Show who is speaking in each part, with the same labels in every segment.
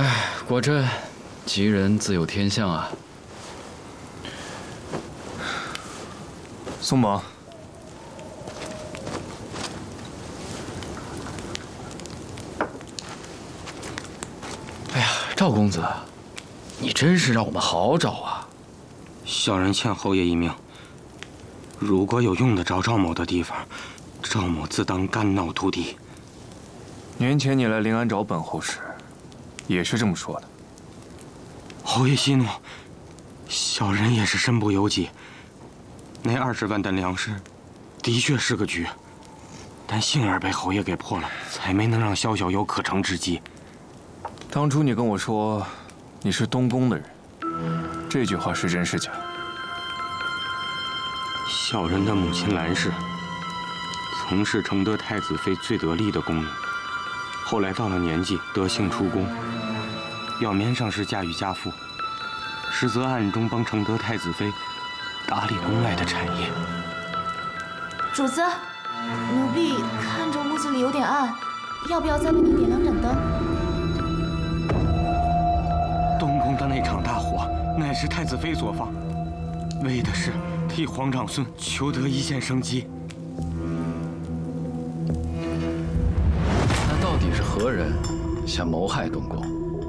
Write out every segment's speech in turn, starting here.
Speaker 1: 果真，吉人自有天相啊。
Speaker 2: 宋某，
Speaker 1: 哎呀，赵公子，你真是让我们好找啊！
Speaker 3: 小人欠侯爷一命，如果有用得着赵某的地方，赵某自当肝脑涂地。
Speaker 2: 年前你来临安找本侯时，也是这么说的。
Speaker 3: 侯爷息怒，小人也是身不由己。那20万担粮食，的确是个局，但幸而被侯爷给破了，才没能让宵小有可乘之机。
Speaker 2: 当初你跟我说你是东宫的人，这句话是真是假？
Speaker 3: 小人的母亲兰氏，曾是承德太子妃最得力的宫女，后来到了年纪，得幸出宫，表面上是嫁与家父，实则暗中帮承德太子妃打理宫外的产业。
Speaker 4: 主子，奴婢看着屋子里有点暗，要不要再为你点2盏灯？
Speaker 3: 东宫的那场大火，乃是太子妃所放，为的是替皇长孙求得一线生机。
Speaker 1: 那到底是何人想谋害东宫？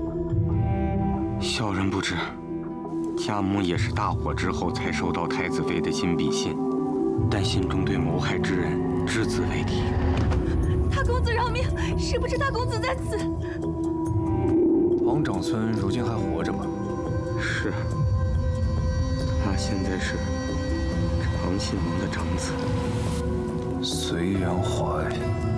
Speaker 3: 小人不知，家母也是大火之后才收到太子妃的亲笔信，但信中对谋害之人只字未提。
Speaker 4: 大公子饶命！是不是大公子在此？
Speaker 2: 皇长孙如今还活着吗？
Speaker 3: 是，他现在是长信王的长子。
Speaker 2: 隋元怀。